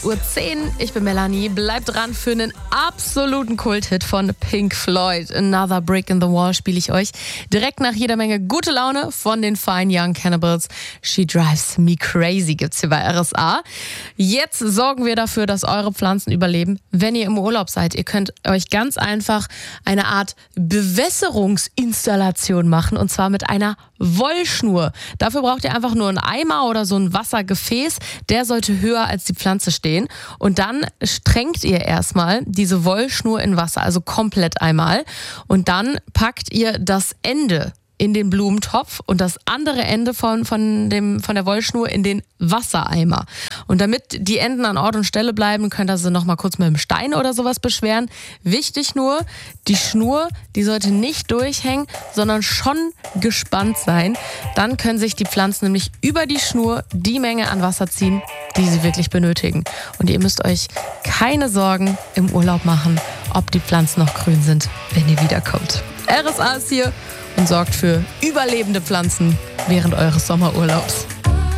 8:10 Uhr. Ich bin Melanie. Bleibt dran für einen absoluten Kulthit von Pink Floyd. Another Brick in the Wall spiele ich euch. Direkt nach jeder Menge gute Laune von den Fine Young Cannibals. She Drives Me Crazy gibt's hier bei RSA. Jetzt sorgen wir dafür, dass eure Pflanzen überleben, wenn ihr im Urlaub seid. Ihr könnt euch ganz einfach eine Art Bewässerungsinstallation machen, und zwar mit einer Wollschnur. Dafür braucht ihr einfach nur einen Eimer oder so ein Wassergefäß. Der sollte höher als die Pflanze stehen. Und dann tränkt ihr erstmal diese Wollschnur in Wasser, also komplett einmal. Und dann packt ihr das Ende in den Blumentopf und das andere Ende von der Wollschnur in den Wassereimer. Und damit die Enden an Ort und Stelle bleiben, könnt ihr sie noch mal kurz mit einem Stein oder sowas beschweren. Wichtig nur, die Schnur, die sollte nicht durchhängen, sondern schon gespannt sein. Dann können sich die Pflanzen nämlich über die Schnur die Menge an Wasser ziehen, die sie wirklich benötigen. Und ihr müsst euch keine Sorgen im Urlaub machen, ob die Pflanzen noch grün sind, wenn ihr wiederkommt. RSA ist hier und sorgt für überlebende Pflanzen während eures Sommerurlaubs.